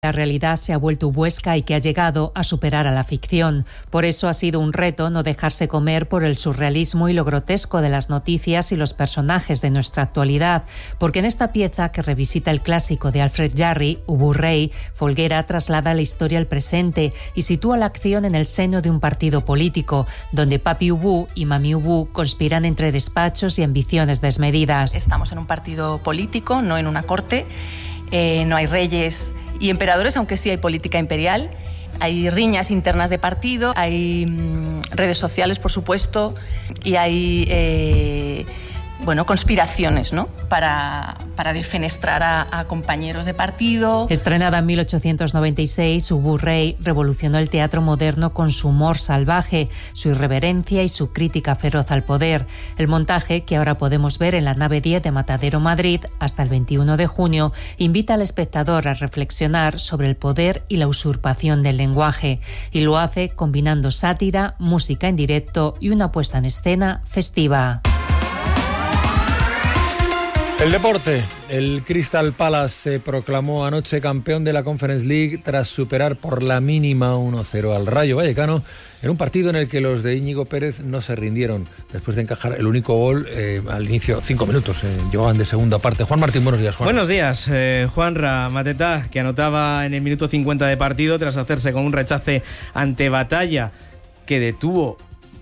La realidad se ha vuelto ubuesca y que ha llegado a superar a la ficción. Por eso ha sido un reto no dejarse comer por el surrealismo y lo grotesco de las noticias y los personajes de nuestra actualidad, porque en esta pieza que revisita el clásico de Alfred Jarry, Ubu Rey, Folguera traslada la historia al presente y sitúa la acción en el seno de un partido político, donde Papi Ubu y Mami Ubu conspiran entre despachos y ambiciones desmedidas. Estamos en un partido político, no en una corte, no hay reyes y emperadores, aunque sí hay política imperial. Hay riñas internas de partido, hay redes sociales, por supuesto, y hay conspiraciones, ¿no? para defenestrar a compañeros de partido. Estrenada en 1896, Ubu Rey revolucionó el teatro moderno con su humor salvaje, su irreverencia y su crítica feroz al poder. El montaje, que ahora podemos ver en la nave 10 de Matadero, Madrid, hasta el 21 de junio, invita al espectador a reflexionar sobre el poder y la usurpación del lenguaje, y lo hace combinando sátira, música en directo y una puesta en escena festiva. El deporte. El Crystal Palace se proclamó anoche campeón de la Conference League tras superar por la mínima 1-0 al Rayo Vallecano en un partido en el que los de Íñigo Pérez no se rindieron después de encajar el único gol al inicio, 5 minutos. Llevaban de segunda parte. Juan Martín, buenos días, Juan. Buenos días, Juanra Matetá, que anotaba en el minuto 50 de partido tras hacerse con un rechace ante Batalla, que detuvo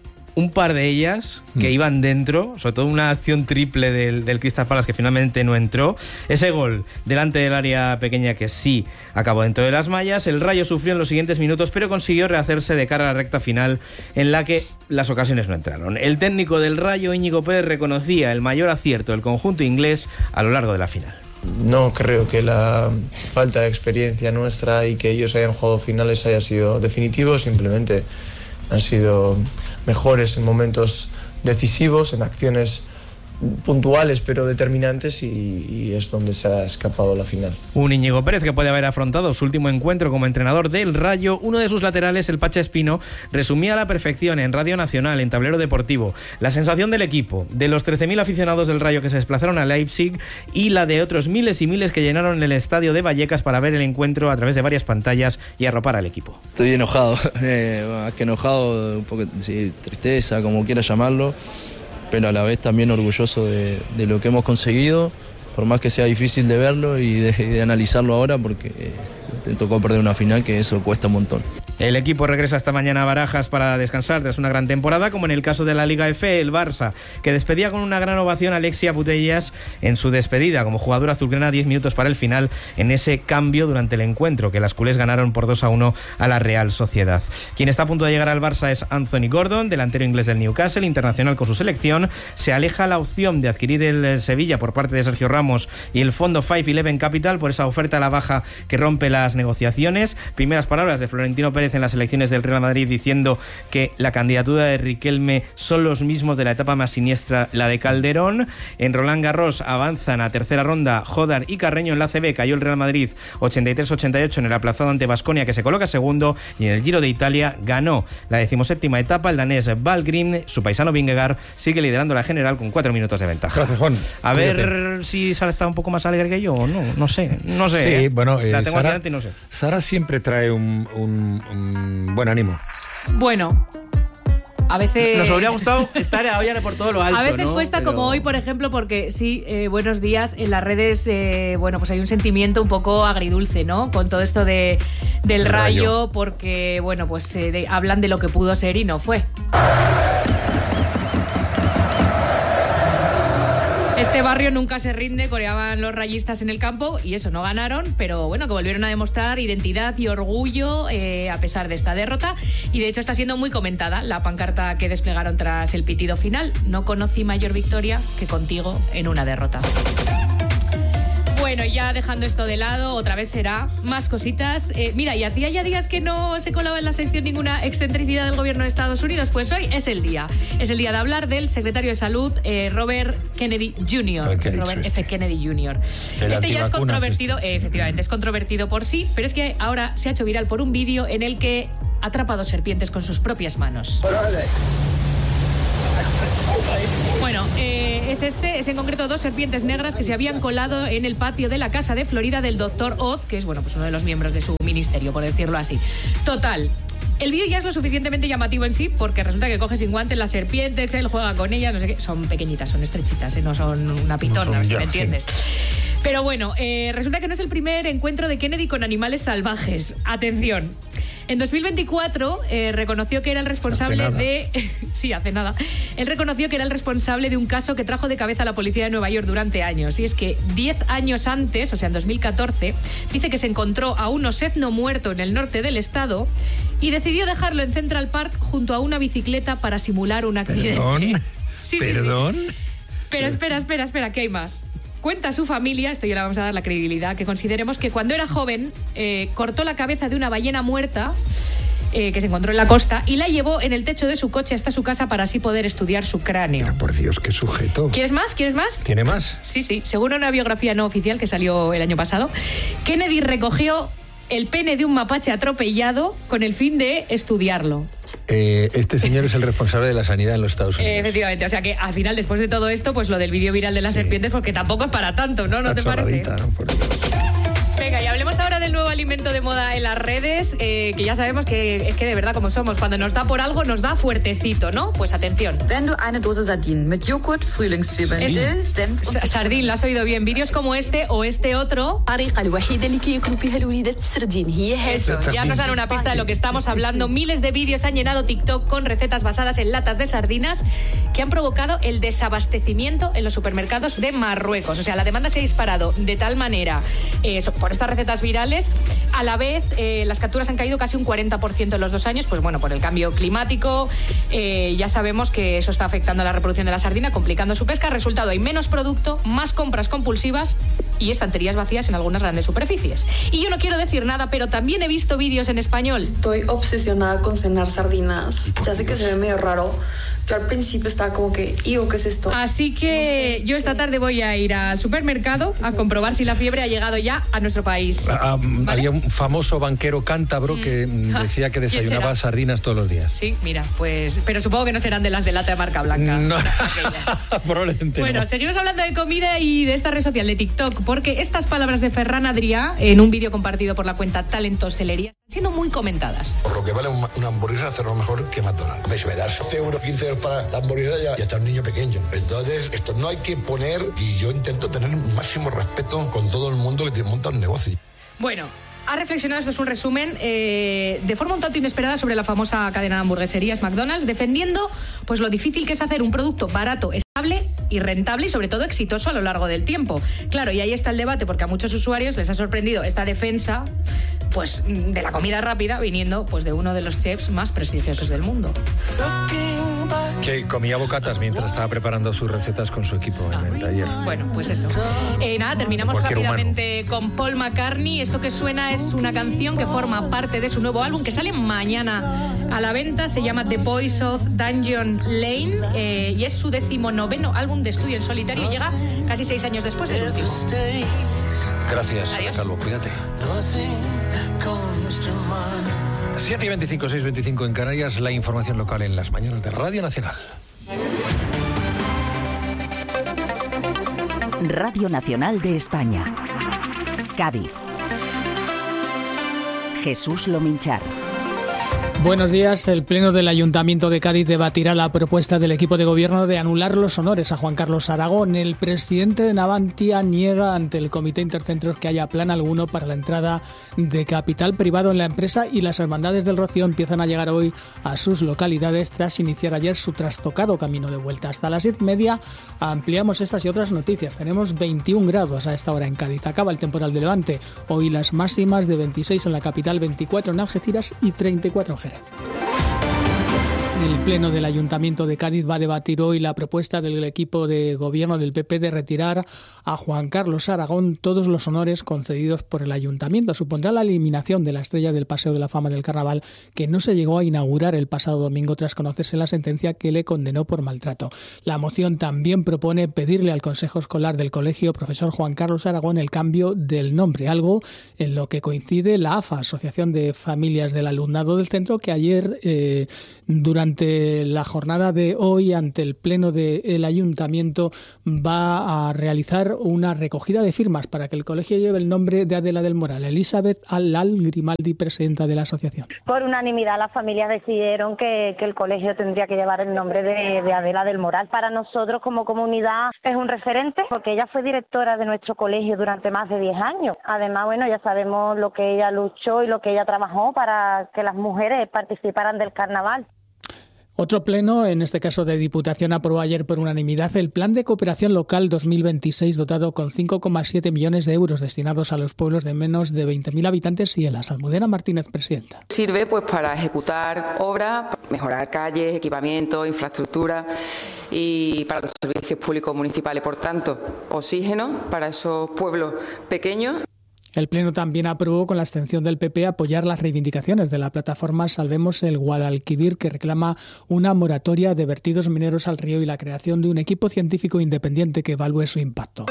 un par de ellas que iban dentro, sobre todo una acción triple del Crystal Palace que finalmente no entró. Ese gol delante del área pequeña que sí acabó dentro de las mallas. El Rayo sufrió en los siguientes minutos, pero consiguió rehacerse de cara a la recta final en la que las ocasiones no entraron. El técnico del Rayo, Íñigo Pérez, reconocía el mayor acierto del conjunto inglés a lo largo de la final. No creo que la falta de experiencia nuestra y que ellos hayan jugado finales haya sido definitivo, simplemente han sido mejores en momentos decisivos, en acciones puntuales pero determinantes, y es donde se ha escapado la final. Un Íñigo Pérez que puede haber afrontado su último encuentro como entrenador del Rayo. Uno de sus laterales, el Pacha Espino, resumía a la perfección en Radio Nacional, en Tablero Deportivo, la sensación del equipo, de los 13.000 aficionados del Rayo que se desplazaron a Leipzig y la de otros miles y miles que llenaron el estadio de Vallecas para ver el encuentro a través de varias pantallas y arropar al equipo. Estoy enojado, más que enojado, un poco sí, tristeza, como quieras llamarlo, pero a la vez también orgulloso de lo que hemos conseguido, por más que sea difícil de verlo y de analizarlo ahora, porque te tocó perder una final, que eso cuesta un montón. El equipo regresa esta mañana a Barajas para descansar tras una gran temporada, como en el caso de la Liga F, el Barça, que despedía con una gran ovación a Alexia Putellas en su despedida como jugadora azulgrana 10 minutos para el final, en ese cambio durante el encuentro, que las culés ganaron por 2-1 a la Real Sociedad. Quien está a punto de llegar al Barça es Anthony Gordon, delantero inglés del Newcastle, internacional con su selección. Se aleja la opción de adquirir el Sevilla por parte de Sergio Ramos y el fondo 511 Capital por esa oferta a la baja que rompe las negociaciones. Primeras palabras de Florentino Pérez en las elecciones del Real Madrid, diciendo que la candidatura de Riquelme son los mismos de la etapa más siniestra, la de Calderón. En Roland Garros avanzan a tercera ronda Jodar y Carreño. En la ACB cayó el Real Madrid 83-88 en el aplazado ante Baskonia, que se coloca segundo, y en el Giro de Italia ganó la 17ª etapa el danés Valgrim. Su paisano Vingegaard sigue liderando la general con 4 minutos de ventaja. Gracias, Juan. A ver si Sara está un poco más alegre que yo o no. No sé. Sí, bueno, la tengo Sara, aquí delante y no sé. Sara siempre trae un buen ánimo. Bueno, a veces nos habría gustado estar ahora por todo lo alto. A veces ¿no? cuesta, pero como hoy, por ejemplo, porque sí, buenos días, en las redes, pues hay un sentimiento un poco agridulce, ¿no? Con todo esto del Rayo, porque, pues hablan de lo que pudo ser y no fue. Este barrio nunca se rinde, coreaban los rayistas en el campo y eso, no ganaron, pero que volvieron a demostrar identidad y orgullo a pesar de esta derrota, y de hecho está siendo muy comentada la pancarta que desplegaron tras el pitido final. No conocí mayor victoria que contigo en una derrota. Bueno, ya dejando esto de lado, otra vez será más cositas. Mira, y hacía ya días que no se colaba en la sección ninguna excentricidad del gobierno de Estados Unidos. Pues hoy es el día. Es el día de hablar del secretario de Salud, Robert Kennedy Jr. Robert F. Kennedy Jr. Este ya es controvertido, efectivamente, es controvertido por sí, pero es que ahora se ha hecho viral por un vídeo en el que atrapa 2 serpientes con sus propias manos. Bueno, Bueno, es en concreto 2 serpientes negras que se habían colado en el patio de la casa de Florida del Dr. Oz, que es, bueno, pues uno de los miembros de su ministerio, por decirlo así. Total. El vídeo ya es lo suficientemente llamativo en sí, porque resulta que coge sin guantes las serpientes, él juega con ellas, no sé qué. Son pequeñitas, son estrechitas, no son una pitona, no sé si me entiendes. Sí. Pero bueno, resulta que no es el primer encuentro de Kennedy con animales salvajes. Atención. En 2024 reconoció que era el responsable de... sí, hace nada. Él reconoció que era el responsable de un caso que trajo de cabeza a la policía de Nueva York durante años. Y es que 10 años antes, o sea, en 2014, dice que se encontró a un osetno muerto en el norte del estado y decidió dejarlo en Central Park junto a una bicicleta para simular un accidente. ¿Perdón? Sí, ¿Perdón? Sí. Pero espera, que hay más. Cuenta su familia, esto ya le vamos a dar la credibilidad, que consideremos que cuando era joven cortó la cabeza de una ballena muerta que se encontró en la costa y la llevó en el techo de su coche hasta su casa para así poder estudiar su cráneo. Pero por Dios, qué sujeto. ¿Quieres más? ¿Tiene más? Sí. Según una biografía no oficial que salió el año pasado, Kennedy recogió el pene de un mapache atropellado con el fin de estudiarlo. Este señor es el responsable de la sanidad en los Estados Unidos. Efectivamente, o sea que al final, después de todo esto, pues lo del vídeo viral de las serpientes, porque tampoco es para tanto, ¿no? ¿No te parece? ¿No? Por Dios. Venga, y hablemos ahora del nuevo alimento de moda en las redes, que ya sabemos que es que de verdad, como somos, cuando nos da por algo, nos da fuertecito, ¿no? Pues atención. Wenn du eine Dose Sardinen mit Joghurt, Frühlingszwiebeln, Dill, Senf und Sardín, ¿lo has oído bien? Vídeos como este o este otro. Eso, ya nos dan una pista de lo que estamos hablando. Miles de vídeos han llenado TikTok con recetas basadas en latas de sardinas que han provocado el desabastecimiento en los supermercados de Marruecos. O sea, la demanda se ha disparado de tal manera por estas recetas virales. A la vez, las capturas han caído casi un 40% en los 2 años, pues bueno, por el cambio climático. Ya sabemos que eso está afectando a la reproducción de la sardina, complicando su pesca. Resultado, hay menos producto, más compras compulsivas y estanterías vacías en algunas grandes superficies. Y yo no quiero decir nada, pero también he visto vídeos en español. Estoy obsesionada con cenar sardinas. Ya sé que se ve medio raro. Yo al principio estaba como que, ¿qué es esto? Así que no sé. Yo esta tarde voy a ir al supermercado a comprobar si la fiebre ha llegado ya a nuestro país. ¿Vale? Había un famoso banquero cántabro que decía que desayunaba sardinas todos los días. Sí, mira, pues... Pero supongo que no serán de las de lata de marca blanca. No, probablemente bueno, no. Seguimos hablando de comida y de esta red social de TikTok, porque estas palabras de Ferran Adrià, en un vídeo compartido por la cuenta Talent Hostelería, están siendo muy comentadas. Por lo que vale una hamburguesa, hacerlo mejor que McDonald's. Me da 12 euros, 15 euros para la hamburguesa ya está un niño pequeño. Entonces, esto no hay que poner, y yo intento tener el máximo respeto con todo el mundo que te monta un negocio. Bueno, ha reflexionado, esto es un resumen, de forma un tanto inesperada sobre la famosa cadena de hamburgueserías McDonald's, defendiendo pues lo difícil que es hacer un producto barato, estable y rentable y sobre todo exitoso a lo largo del tiempo. Claro, y ahí está el debate, porque a muchos usuarios les ha sorprendido esta defensa pues de la comida rápida viniendo pues de uno de los chefs más prestigiosos del mundo. Que comía bocatas mientras estaba preparando sus recetas con su equipo en el taller. Bueno, pues eso. Nada, terminamos rápidamente con Paul McCartney. Esto que suena es una canción que forma parte de su nuevo álbum que sale mañana a la venta. Se llama The Boys of Dungeon Lane y es su 19º álbum de estudio en solitario y llega casi 6 años después del último. Gracias, adiós. Calvo, cuídate. 7:25, 6:25 en Canarias, la información local en las mañanas de Radio Nacional. Radio Nacional de España. Cádiz. Jesús Lominchar. Buenos días. El Pleno del Ayuntamiento de Cádiz debatirá la propuesta del equipo de gobierno de anular los honores a Juan Carlos Aragón. El presidente de Navantia niega ante el Comité Intercentros que haya plan alguno para la entrada de capital privado en la empresa y las hermandades del Rocío empiezan a llegar hoy a sus localidades tras iniciar ayer su trastocado camino de vuelta. Hasta las 7:30 ampliamos estas y otras noticias. Tenemos 21 grados a esta hora en Cádiz. Acaba el temporal de Levante. Hoy las máximas de 26 en la capital, 24 en Algeciras y 34 en Jerez. El Pleno del Ayuntamiento de Cádiz va a debatir hoy la propuesta del equipo de gobierno del PP de retirar a Juan Carlos Aragón todos los honores concedidos por el Ayuntamiento. Supondrá la eliminación de la estrella del Paseo de la Fama del Carnaval, que no se llegó a inaugurar el pasado domingo tras conocerse la sentencia que le condenó por maltrato. La moción también propone pedirle al Consejo Escolar del Colegio Profesor Juan Carlos Aragón el cambio del nombre, algo en lo que coincide la AFA, Asociación de Familias del Alumnado del Centro, que ayer, durante durante la jornada de hoy, ante el Pleno del Ayuntamiento, va a realizar una recogida de firmas para que el colegio lleve el nombre de Adela del Moral. Elizabeth Alal Grimaldi, presidenta de la asociación. Por unanimidad las familias decidieron que el colegio tendría que llevar el nombre de Adela del Moral. Para nosotros como comunidad es un referente porque ella fue directora de nuestro colegio durante más de 10 años. Además, ya sabemos lo que ella luchó y lo que ella trabajó para que las mujeres participaran del carnaval. Otro pleno, en este caso de Diputación, aprobó ayer por unanimidad el Plan de Cooperación Local 2026, dotado con 5,7 millones de euros destinados a los pueblos de menos de 20.000 habitantes y ELAs. Almudena Martínez, presidenta. Sirve para ejecutar obras, mejorar calles, equipamiento, infraestructura y para los servicios públicos municipales. Por tanto, oxígeno para esos pueblos pequeños. El Pleno también aprobó, con la abstención del PP, apoyar las reivindicaciones de la plataforma Salvemos el Guadalquivir, que reclama una moratoria de vertidos mineros al río y la creación de un equipo científico independiente que evalúe su impacto.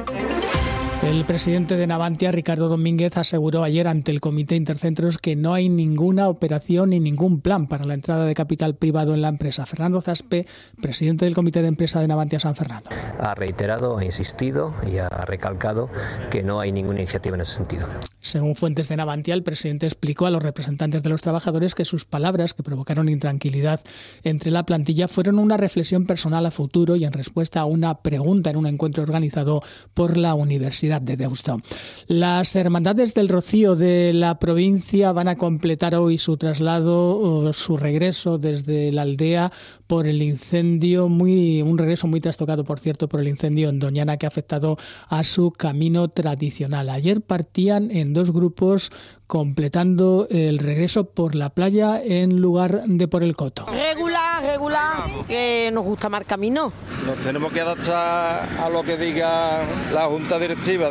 El presidente de Navantia, Ricardo Domínguez, aseguró ayer ante el Comité Intercentros que no hay ninguna operación ni ningún plan para la entrada de capital privado en la empresa. Fernando Zaspe, presidente del Comité de Empresa de Navantia San Fernando. Ha reiterado, ha insistido y ha recalcado que no hay ninguna iniciativa en ese sentido. Según fuentes de Navantia, el presidente explicó a los representantes de los trabajadores que sus palabras, que provocaron intranquilidad entre la plantilla, fueron una reflexión personal a futuro y en respuesta a una pregunta en un encuentro organizado por la Universidad de Deusto. Las Hermandades del Rocío de la provincia van a completar hoy su traslado o su regreso desde la aldea por el incendio, un regreso muy trastocado, por cierto, por el incendio en Doñana, que ha afectado a su camino tradicional. Ayer partían en dos grupos, completando el regreso por la playa en lugar de por el Coto. Regular, que nos gusta más camino. Nos tenemos que adaptar a lo que diga la Junta Directiva.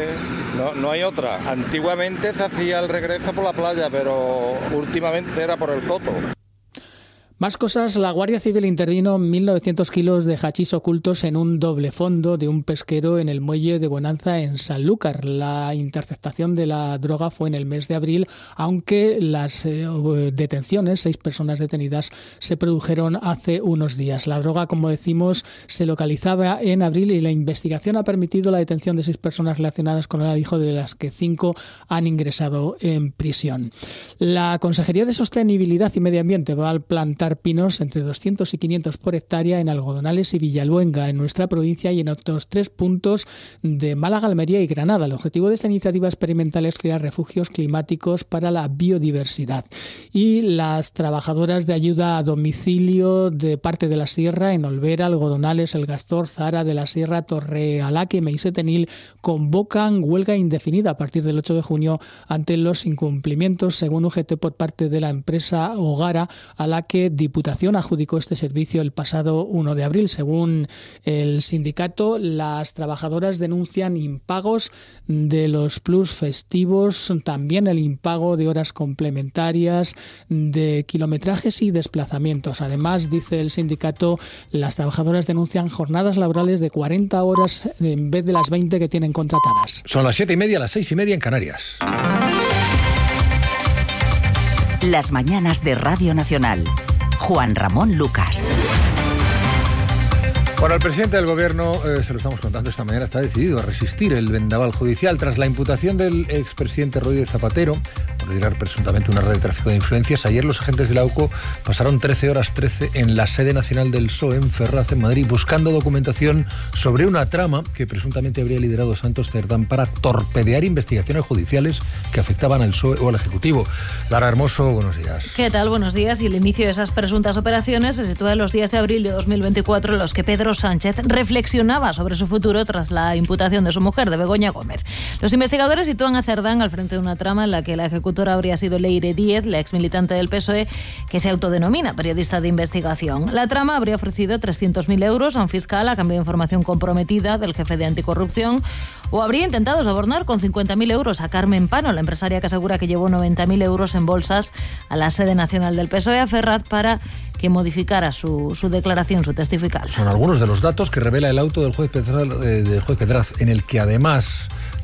No hay otra. Antiguamente se hacía el regreso por la playa, pero últimamente era por el Coto. Más cosas, la Guardia Civil intervino 1.900 kilos de hachís ocultos en un doble fondo de un pesquero en el muelle de Bonanza en Sanlúcar. La interceptación de la droga fue en el mes de abril, aunque las detenciones, 6 personas detenidas, se produjeron hace unos días. La droga, como decimos, se localizaba en abril y la investigación ha permitido la detención de 6 personas relacionadas con el alijo, de las que 5 han ingresado en prisión. La Consejería de Sostenibilidad y Medio Ambiente va a plantar pinos entre 200 y 500 por hectárea en Algodonales y Villaluenga, en nuestra provincia, y en otros 3 puntos de Málaga, Almería y Granada. El objetivo de esta iniciativa experimental es crear refugios climáticos para la biodiversidad. Y las trabajadoras de ayuda a domicilio de parte de la Sierra, en Olvera, Algodonales, El Gastor, Zara de la Sierra, Torrealaque, Meisetenil, convocan huelga indefinida a partir del 8 de junio ante los incumplimientos, según UGT, por parte de la empresa Hogara, a la que Diputación adjudicó este servicio el pasado 1 de abril. Según el sindicato, las trabajadoras denuncian impagos de los plus festivos, también el impago de horas complementarias, de kilometrajes y desplazamientos. Además, dice el sindicato, las trabajadoras denuncian jornadas laborales de 40 horas en vez de las 20 que tienen contratadas. Son las 7:30, las 6:30 en Canarias. Las mañanas de Radio Nacional. Juan Ramón Lucas. Bueno, el presidente del Gobierno, se lo estamos contando esta mañana, está decidido a resistir el vendaval judicial tras la imputación del expresidente Rodríguez Zapatero por liderar presuntamente una red de tráfico de influencias. Ayer los agentes de la AUCO pasaron 13 horas 13 en la sede nacional del PSOE en Ferraz, en Madrid, buscando documentación sobre una trama que presuntamente habría liderado Santos Cerdán para torpedear investigaciones judiciales que afectaban al PSOE o al Ejecutivo. Lara Hermoso, buenos días. ¿Qué tal? Buenos días. Y el inicio de esas presuntas operaciones se sitúa en los días de abril de 2024, en los que Pedro Sánchez reflexionaba sobre su futuro tras la imputación de su mujer, de Begoña Gómez. Los investigadores sitúan a Cerdán al frente de una trama en la que la ejecutora habría sido Leire Díez, la exmilitante del PSOE, que se autodenomina periodista de investigación. La trama habría ofrecido 300.000 euros a un fiscal a cambio de información comprometida del jefe de anticorrupción, o habría intentado sobornar con 50.000 euros a Carmen Pano, la empresaria que asegura que llevó 90.000 euros en bolsas a la sede nacional del PSOE, a Ferraz, para que modificara su declaración, su testifical. Son algunos de los datos que revela el auto del juez Pedraz, en el que además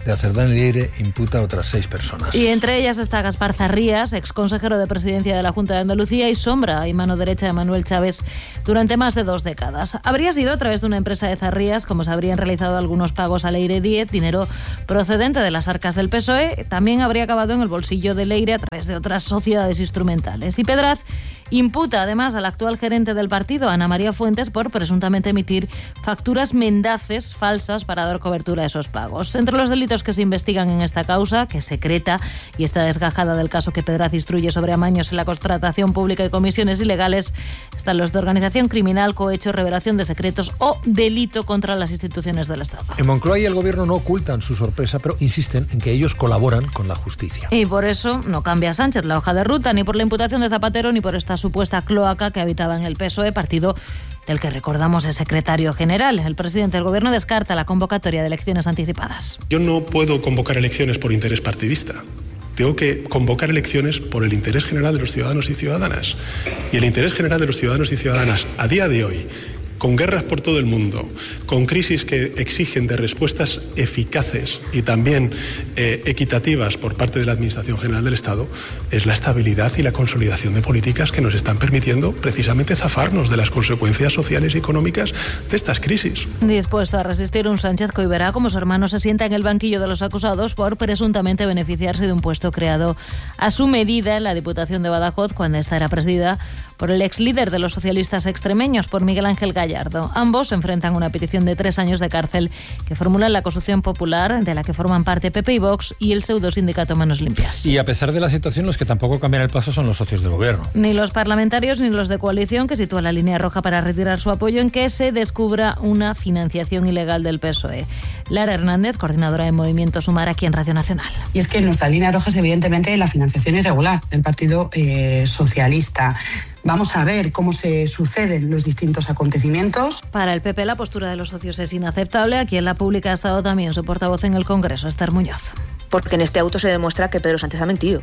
de Cerdán y Leire imputa a otras 6 personas. Y entre ellas está Gaspar Zarrías, exconsejero de Presidencia de la Junta de Andalucía y sombra y mano derecha de Manuel Chávez durante más de 2 décadas. Habría sido a través de una empresa de Zarrías como se habrían realizado algunos pagos a Leire Díez, dinero procedente de las arcas del PSOE. También habría acabado en el bolsillo de Leire a través de otras sociedades instrumentales. Y Pedraz imputa además al actual gerente del partido, Ana María Fuentes, por presuntamente emitir facturas mendaces falsas para dar cobertura a esos pagos. Entre los delitos que se investigan en esta causa, que es secreta y está desgajada del caso que Pedraz instruye sobre amaños en la contratación pública y comisiones ilegales, están los de organización criminal, cohecho, revelación de secretos o delito contra las instituciones del Estado. En Moncloa y el Gobierno no ocultan su sorpresa, pero insisten en que ellos colaboran con la justicia. Y por eso no cambia Sánchez la hoja de ruta, ni por la imputación de Zapatero, ni por esta supuesta cloaca que habitaba en el PSOE, partido del que recordamos es secretario general. El presidente del Gobierno descarta la convocatoria de elecciones anticipadas. Yo no puedo convocar elecciones por interés partidista. Tengo que convocar elecciones por el interés general de los ciudadanos y ciudadanas. Y el interés general de los ciudadanos y ciudadanas a día de hoy, con guerras por todo el mundo, con crisis que exigen de respuestas eficaces y también equitativas por parte de la Administración General del Estado, es la estabilidad y la consolidación de políticas que nos están permitiendo precisamente zafarnos de las consecuencias sociales y económicas de estas crisis. Dispuesto a resistir, un Sánchez que hoy verá cómo su hermano se sienta en el banquillo de los acusados por presuntamente beneficiarse de un puesto creado a su medida en la Diputación de Badajoz, cuando esta era presidida por el ex líder de los socialistas extremeños, por Miguel Ángel Gallardo. Ambos enfrentan una petición de 3 años de cárcel que formula la Acusación Popular, de la que forman parte PP y Vox y el pseudo sindicato Manos Limpias. Y a pesar de la situación, los que tampoco cambian el paso son los socios del Gobierno. Ni los parlamentarios ni los de coalición, que sitúan la línea roja para retirar su apoyo en que se descubra una financiación ilegal del PSOE. Lara Hernández, coordinadora de Movimiento Sumar aquí en Radio Nacional. Y es que nuestra línea roja es evidentemente la financiación irregular del Partido Socialista. Vamos a ver cómo se suceden los distintos acontecimientos. Para el PP la postura de los socios es inaceptable. Aquí en La Pública ha estado también su portavoz en el Congreso, Esther Muñoz. Porque en este auto se demuestra que Pedro Sánchez ha mentido,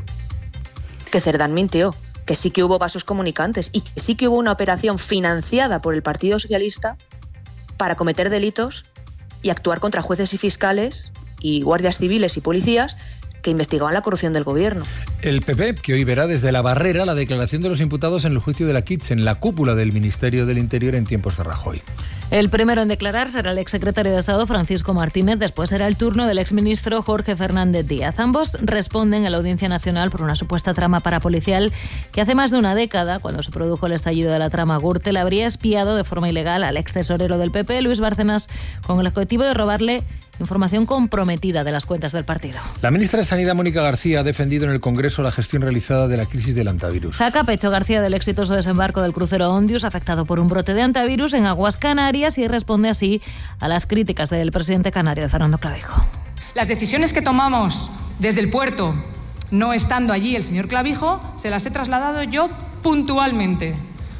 que Cerdán mintió, que sí que hubo vasos comunicantes y que sí que hubo una operación financiada por el Partido Socialista para cometer delitos y actuar contra jueces y fiscales y guardias civiles y policías que investigaban la corrupción del Gobierno. El PP, que hoy verá desde la barrera la declaración de los imputados en el juicio de la Kitts, en la cúpula del Ministerio del Interior en tiempos de Rajoy. El primero en declarar será el exsecretario de Estado Francisco Martínez, después será el turno del exministro Jorge Fernández Díaz. Ambos responden a la Audiencia Nacional por una supuesta trama parapolicial que hace más de una década, cuando se produjo el estallido de la trama Gürtel, habría espiado de forma ilegal al ex tesorero del PP, Luis Bárcenas, con el objetivo de robarle información comprometida de las cuentas del partido. La ministra de Sanidad, Mónica García, ha defendido en el Congreso la gestión realizada de la crisis del antivirus. Saca pecho García del exitoso desembarco del crucero Ondius, afectado por un brote de antivirus en aguas canarias, y responde así a las críticas del presidente canario, de Fernando Clavijo. Las decisiones que tomamos desde el puerto, no estando allí el señor Clavijo, se las he trasladado yo puntualmente,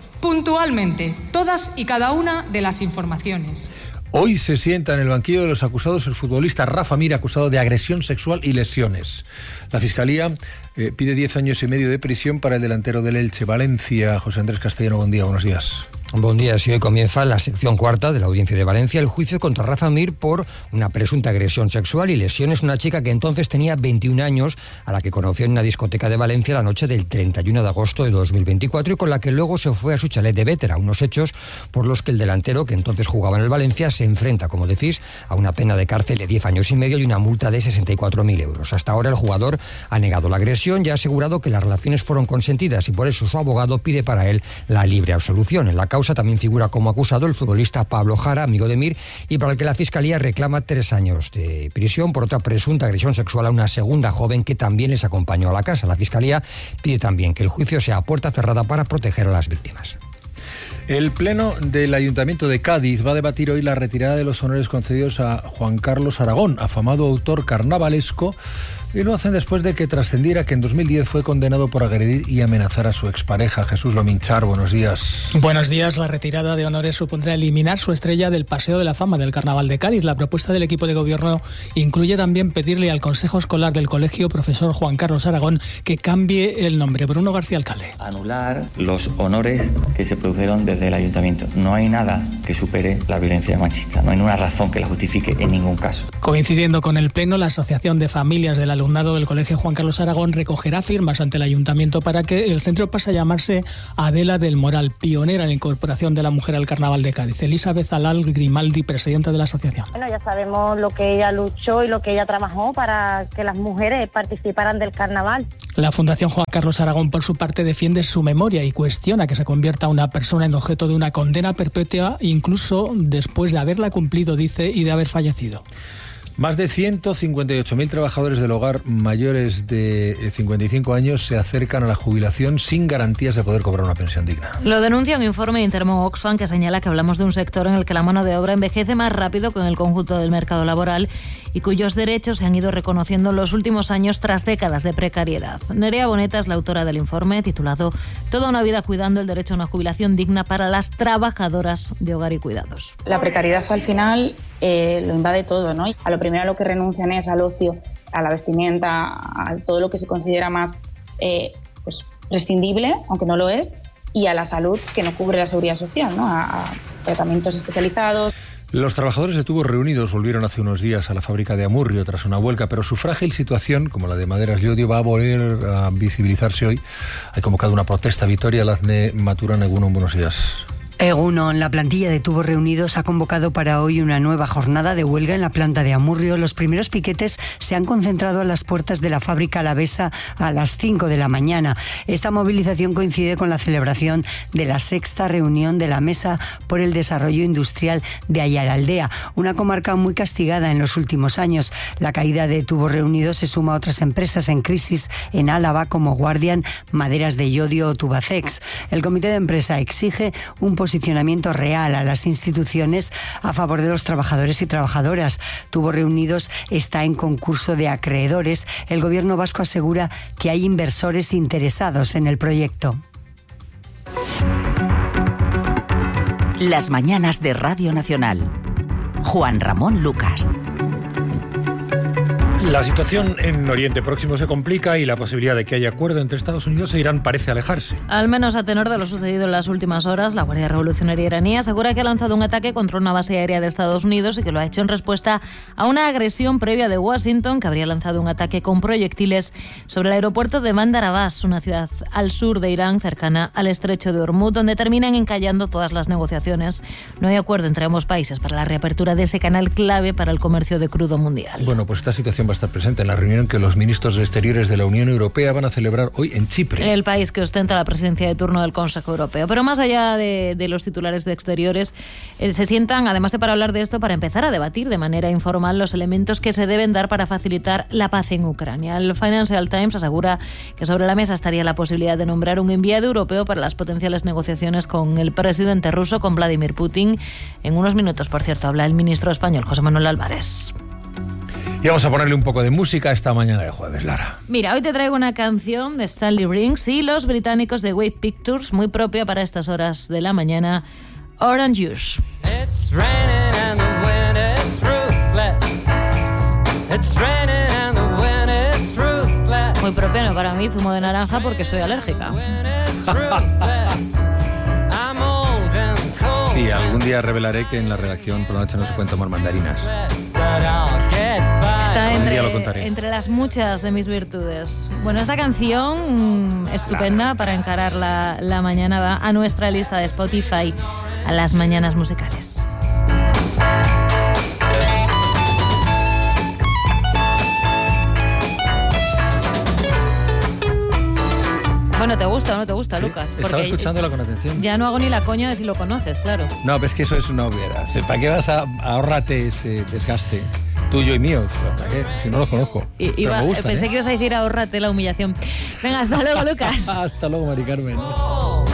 todas y cada una de las informaciones. Hoy se sienta en el banquillo de los acusados el futbolista Rafa Mir, acusado de agresión sexual y lesiones. La Fiscalía pide 10 años y medio de prisión para el delantero del Elche. Valencia, José Andrés Castellano, buen día, buenos días. Buen día. Si hoy comienza la sección cuarta de la Audiencia de Valencia, el juicio contra Rafa Mir por una presunta agresión sexual y lesiones. Una chica que entonces tenía 21 años, a la que conoció en una discoteca de Valencia la noche del 31 de agosto de 2024 y con la que luego se fue a su chalet de Bétera. Unos hechos por los que el delantero, que entonces jugaba en el Valencia, se enfrenta, como decís, a una pena de cárcel de 10 años y medio y una multa de 64.000 euros. Hasta ahora el jugador ha negado la agresión y ha asegurado que las relaciones fueron consentidas y por eso su abogado pide para él la libre absolución. En la causa también figura como acusado el futbolista Pablo Jara, amigo de Mir, y para el que la Fiscalía reclama 3 años de prisión por otra presunta agresión sexual a una segunda joven que también les acompañó a la casa. La Fiscalía pide también que el juicio sea a puerta cerrada para proteger a las víctimas. El Pleno del Ayuntamiento de Cádiz va a debatir hoy la retirada de los honores concedidos a Juan Carlos Aragón, afamado autor carnavalesco Y lo hacen después de que trascendiera que en 2010 fue condenado por agredir y amenazar a su expareja. Jesús Lominchar, buenos días. Buenos días. La retirada de honores supondrá eliminar su estrella del Paseo de la Fama del Carnaval de Cádiz. La propuesta del equipo de gobierno incluye también pedirle al Consejo Escolar del Colegio Profesor Juan Carlos Aragón que cambie el nombre. Bruno García, alcalde. Anular los honores que se produjeron desde el ayuntamiento. No hay nada que supere la violencia machista. No hay ninguna razón que la justifique en ningún caso. Coincidiendo con el Pleno, la Asociación de Familias del Alumnado del Colegio Juan Carlos Aragón recogerá firmas ante el ayuntamiento para que el centro pase a llamarse Adela del Moral, pionera en la incorporación de la mujer al Carnaval de Cádiz. Elizabeth Alal Grimaldi, presidenta de la asociación. Bueno, ya sabemos lo que ella luchó y lo que ella trabajó para que las mujeres participaran del carnaval. La Fundación Juan Carlos Aragón, por su parte, defiende su memoria y cuestiona que se convierta a una persona en objeto de una condena perpetua, incluso después de haberla cumplido, dice, y de haber fallecido. Más de 158.000 trabajadores del hogar mayores de 55 años se acercan a la jubilación sin garantías de poder cobrar una pensión digna. Lo denuncia un informe de Intermo Oxfam que señala que hablamos de un sector en el que la mano de obra envejece más rápido que en el conjunto del mercado laboral y cuyos derechos se han ido reconociendo en los últimos años tras décadas de precariedad. Nerea Boneta es la autora del informe titulado Toda una vida cuidando el derecho a una jubilación digna para las trabajadoras de hogar y cuidados. La precariedad al final lo invade todo, ¿no? A lo primero a lo que renuncian es al ocio, a la vestimenta, a todo lo que se considera más prescindible, aunque no lo es, y a la salud que no cubre la seguridad social, ¿no? A tratamientos especializados. Los trabajadores de Tubos Reunidos volvieron hace unos días a la fábrica de Amurrio tras una huelga, pero su frágil situación, como la de Maderas Llodio, va a volver a visibilizarse hoy. Hay convocado una protesta. Victoria Lazne Maturana, Egunon, buenos días. Egunon, la plantilla de Tubos Reunidos ha convocado para hoy una nueva jornada de huelga en la planta de Amurrio. Los primeros piquetes se han concentrado a las puertas de la fábrica alavesa a las 5 de la mañana. Esta movilización coincide con la celebración de la 6ª reunión de la Mesa por el Desarrollo Industrial de Ayaraldea, una comarca muy castigada en los últimos años. La caída de Tubos Reunidos se suma a otras empresas en crisis en Álava como Guardian, Maderas de Llodio o Tubacex. El comité de empresa exige un posicionamiento real a las instituciones a favor de los trabajadores y trabajadoras. Tubos Reunidos está en concurso de acreedores. El gobierno vasco asegura que hay inversores interesados en el proyecto. Las mañanas de Radio Nacional. Juan Ramón Lucas. La situación en Oriente Próximo se complica y la posibilidad de que haya acuerdo entre Estados Unidos e Irán parece alejarse. Al menos a tenor de lo sucedido en las últimas horas, la Guardia Revolucionaria iraní asegura que ha lanzado un ataque contra una base aérea de Estados Unidos y que lo ha hecho en respuesta a una agresión previa de Washington, que habría lanzado un ataque con proyectiles sobre el aeropuerto de Bandar Abbas, una ciudad al sur de Irán, cercana al estrecho de Hormuz, donde terminan encallando todas las negociaciones. No hay acuerdo entre ambos países para la reapertura de ese canal clave para el comercio de crudo mundial. Bueno, pues esta situación va a estar presente en la reunión que los ministros de Exteriores de la Unión Europea van a celebrar hoy en Chipre. El país que ostenta la presidencia de turno del Consejo Europeo. Pero más allá de los titulares de Exteriores, se sientan, además de para hablar de esto, para empezar a debatir de manera informal los elementos que se deben dar para facilitar la paz en Ucrania. El Financial Times asegura que sobre la mesa estaría la posibilidad de nombrar un enviado europeo para las potenciales negociaciones con el presidente ruso, con Vladimir Putin. En unos minutos, por cierto, habla el ministro español, José Manuel Álvarez. Y vamos a ponerle un poco de música esta mañana de jueves, Lara. Mira, hoy te traigo una canción de Stanley Rings y los británicos de Wave Pictures, muy propia para estas horas de la mañana, Orange Juice. It's raining and the wind is ruthless. It's raining and the wind is ruthless. Muy propia, no para mí, zumo de naranja porque soy alérgica. Sí, algún día revelaré que en la redacción por la noche no se pueden tomar mandarinas. Está entre las muchas de mis virtudes. Bueno, esta canción estupenda para encarar la mañana va a nuestra lista de Spotify, a las mañanas musicales. Bueno, ¿te gusta o no te gusta, sí, Lucas? Porque estaba escuchándola con atención. Ya no hago ni la coña de si lo conoces, claro. No, pero es que eso es una obviedad. ¿Para qué vas a ahorrarte ese desgaste tuyo y mío? ¿Para qué? Si no los conozco. Pensé que ibas a decir ahórrate la humillación. Venga, hasta luego, Lucas. Hasta luego, Mari Carmen.